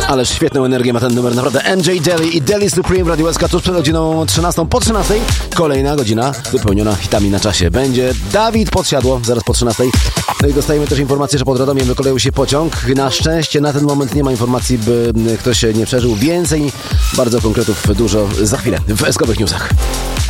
Ależ świetną energię ma ten numer, naprawdę. MJ Daly i Daly Supreme w Radio SK tuż przed godziną 13. Po 13 kolejna godzina wypełniona hitami na czasie. Będzie Dawid Podsiadło, zaraz po 13. No i dostajemy też informację, że pod Radomiem wykoleił się pociąg. Na szczęście na ten moment nie ma informacji, by ktoś nie przeżył. Więcej, bardzo konkretów dużo za chwilę w SK-owych newsach.